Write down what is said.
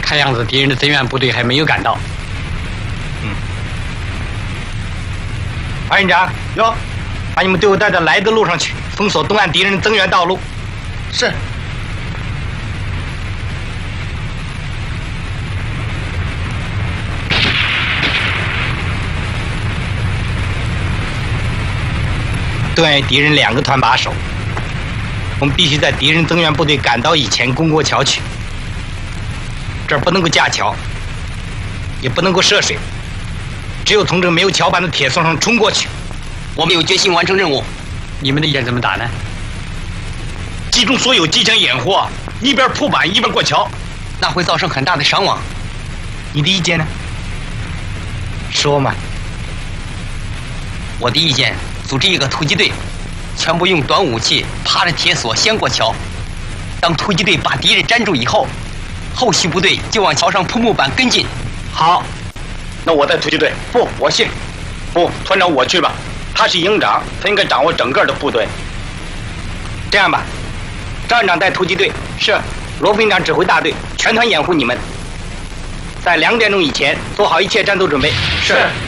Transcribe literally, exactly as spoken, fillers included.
看样子敌人的增援部队还没有赶到。 嗯。潘营长，哟，把你们队伍带到来的路上去，封锁东岸敌人的增援道路。 是。 东岸敌人两个团把守，我们必须在敌人增援部队赶到以前攻过桥去。这儿不能够架桥，也不能够涉水，只有从这个没有桥板的铁缝上冲过去。 我们有决心完成任务。 你们的意见怎么打呢？ 集中所有机枪掩护，一边铺板一边过桥，那会造成很大的伤亡。 你的意见呢？说嘛。 我的意见，组织一个突击队，全部用短武器爬着铁索先过桥。当突击队把敌人粘住以后，后续部队就往桥上铺木板跟进。 好， 那我带突击队。不，我信。不，团长我去吧。他是营长，他应该掌握整个的部队。 这样吧，赵营长带突击队，是罗副营长指挥大队，全团掩护你们。在两点钟以前做好一切战斗准备。 是。